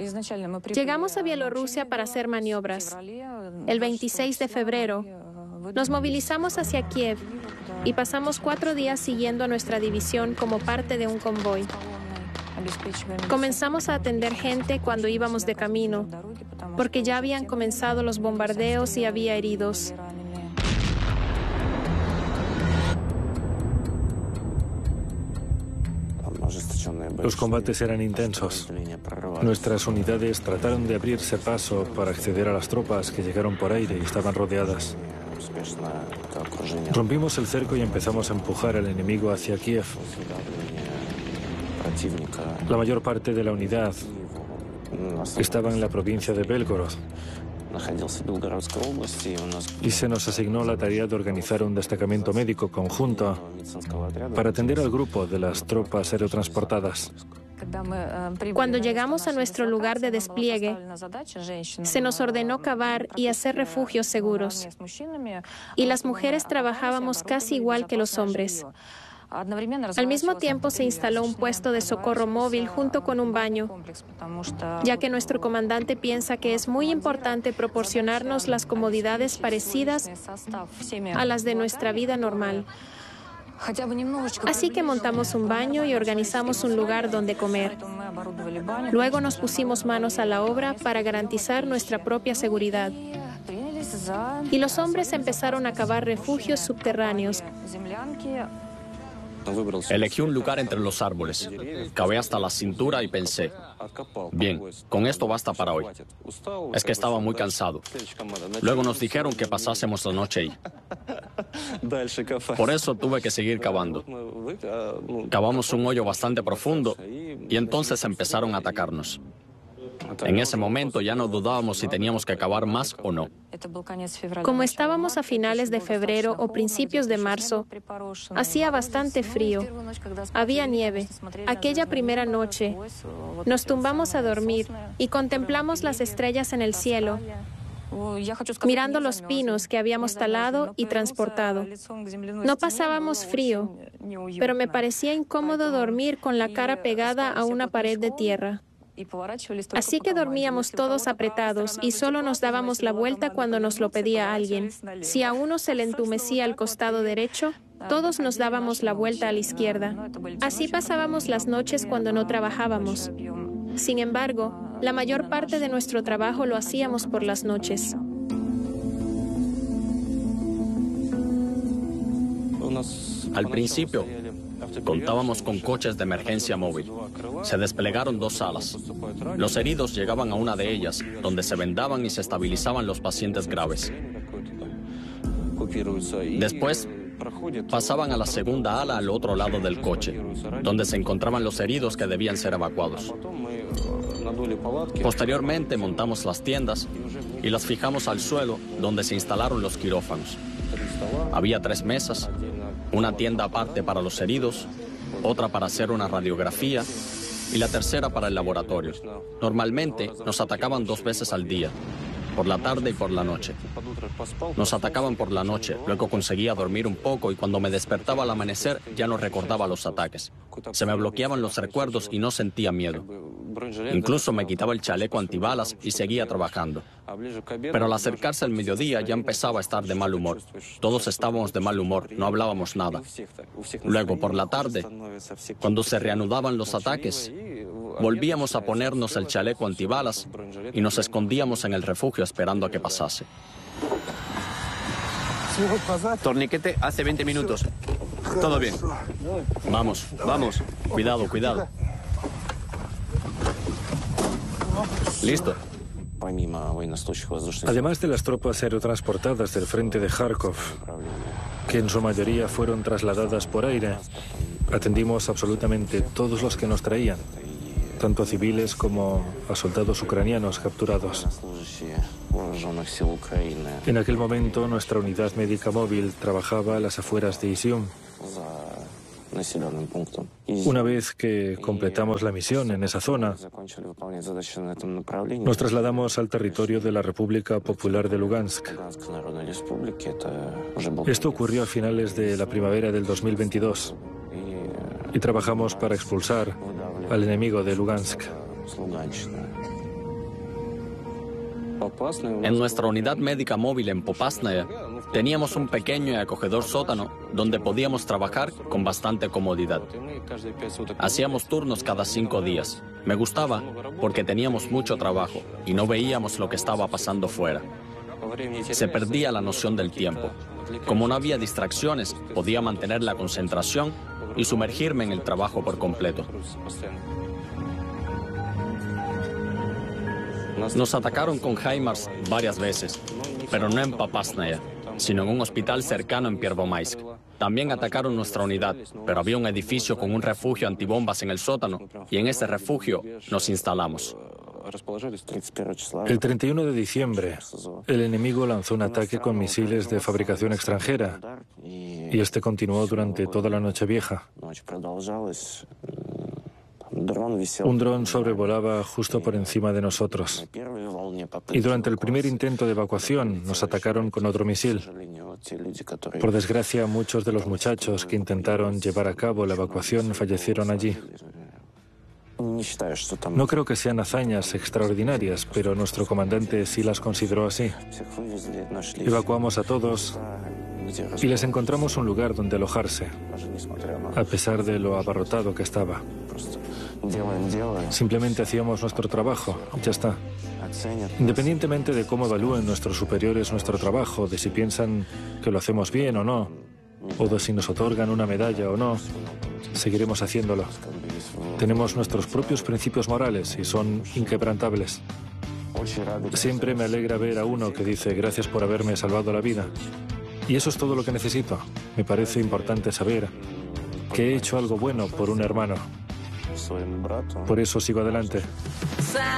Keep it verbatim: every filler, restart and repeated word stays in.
Llegamos a Bielorrusia para hacer maniobras. El veintiséis de febrero nos movilizamos hacia Kiev y pasamos cuatro días siguiendo a nuestra división como parte de un convoy. Comenzamos a atender gente cuando íbamos de camino, porque ya habían comenzado los bombardeos y había heridos. Los combates eran intensos. Nuestras unidades trataron de abrirse paso para acceder a las tropas que llegaron por aire y estaban rodeadas. Rompimos el cerco y empezamos a empujar al enemigo hacia Kiev. La mayor parte de la unidad estaba en la provincia de Belgorod y se nos asignó la tarea de organizar un destacamento médico conjunto para atender al grupo de las tropas aerotransportadas. Cuando llegamos a nuestro lugar de despliegue, se nos ordenó cavar y hacer refugios seguros. Y las mujeres trabajábamos casi igual que los hombres. Al mismo tiempo se instaló un puesto de socorro móvil junto con un baño, ya que nuestro comandante piensa que es muy importante proporcionarnos las comodidades parecidas a las de nuestra vida normal. Así que montamos un baño y organizamos un lugar donde comer. Luego nos pusimos manos a la obra para garantizar nuestra propia seguridad. Y los hombres empezaron a cavar refugios subterráneos. Elegí un lugar entre los árboles. Cavé hasta la cintura y pensé, bien, con esto basta para hoy. Es que estaba muy cansado. Luego nos dijeron que pasásemos la noche ahí. Por eso tuve que seguir cavando. Cavamos un hoyo bastante profundo y entonces empezaron a atacarnos. En ese momento ya no dudábamos si teníamos que cavar más o no. Como estábamos a finales de febrero o principios de marzo, hacía bastante frío. Había nieve. Aquella primera noche, nos tumbamos a dormir y contemplamos las estrellas en el cielo, mirando los pinos que habíamos talado y transportado. No pasábamos frío, pero me parecía incómodo dormir con la cara pegada a una pared de tierra. Así que dormíamos todos apretados y solo nos dábamos la vuelta cuando nos lo pedía alguien. Si a uno se le entumecía el costado derecho, todos nos dábamos la vuelta a la izquierda. Así pasábamos las noches cuando no trabajábamos. Sin embargo, la mayor parte de nuestro trabajo lo hacíamos por las noches. Al principio, contábamos con coches de emergencia móvil. Se desplegaron dos salas. Los heridos llegaban a una de ellas, donde se vendaban y se estabilizaban los pacientes graves. Después, pasaban a la segunda ala al otro lado del coche, donde se encontraban los heridos que debían ser evacuados. Posteriormente, montamos las tiendas y las fijamos al suelo, donde se instalaron los quirófanos. Había tres mesas, una tienda aparte para los heridos, otra para hacer una radiografía y la tercera para el laboratorio. Normalmente nos atacaban dos veces al día, por la tarde y por la noche. Nos atacaban por la noche, luego conseguía dormir un poco y cuando me despertaba al amanecer ya no recordaba los ataques. Se me bloqueaban los recuerdos y no sentía miedo. Incluso me quitaba el chaleco antibalas y seguía trabajando. Pero al acercarse el mediodía ya empezaba a estar de mal humor. Todos estábamos de mal humor, no hablábamos nada. Luego, por la tarde, cuando se reanudaban los ataques, volvíamos a ponernos el chaleco antibalas y nos escondíamos en el refugio esperando a que pasase. Torniquete hace veinte minutos. Todo bien. Vamos, vamos. Cuidado, cuidado. Listo. Además de las tropas aerotransportadas del frente de Kharkov, que en su mayoría fueron trasladadas por aire, atendimos absolutamente todos los que nos traían, tanto a civiles como a soldados ucranianos capturados. En aquel momento, nuestra unidad médica móvil trabajaba a las afueras de Izium. Una vez que completamos la misión en esa zona, nos trasladamos al territorio de la República Popular de Lugansk. Esto ocurrió a finales de la primavera del dos mil veintidós y trabajamos para expulsar al enemigo de Lugansk. En nuestra unidad médica móvil en Popasnaya teníamos un pequeño y acogedor sótano donde podíamos trabajar con bastante comodidad. Hacíamos turnos cada cinco días. Me gustaba porque teníamos mucho trabajo y no veíamos lo que estaba pasando fuera. Se perdía la noción del tiempo. Como no había distracciones, podía mantener la concentración y sumergirme en el trabajo por completo. Nos atacaron con HIMARS varias veces, pero no en Popasnaya, sino en un hospital cercano en Первомайск. También atacaron nuestra unidad, pero había un edificio con un refugio antibombas en el sótano y en ese refugio nos instalamos. El treinta y uno de diciembre, el enemigo lanzó un ataque con misiles de fabricación extranjera y este continuó durante toda la noche vieja. Un dron sobrevolaba justo por encima de nosotros. Y durante el primer intento de evacuación nos atacaron con otro misil. Por desgracia, muchos de los muchachos que intentaron llevar a cabo la evacuación fallecieron allí. No creo que sean hazañas extraordinarias, pero nuestro comandante sí las consideró así. Evacuamos a todos y les encontramos un lugar donde alojarse, a pesar de lo abarrotado que estaba. Simplemente hacíamos nuestro trabajo, ya está. Independientemente de cómo evalúen nuestros superiores nuestro trabajo, de si piensan que lo hacemos bien o no, o de si nos otorgan una medalla o no, seguiremos haciéndolo. Tenemos nuestros propios principios morales y son inquebrantables. Siempre me alegra ver a uno que dice gracias por haberme salvado la vida. Y eso es todo lo que necesito. Me parece importante saber que he hecho algo bueno por un hermano. Por eso sigo adelante.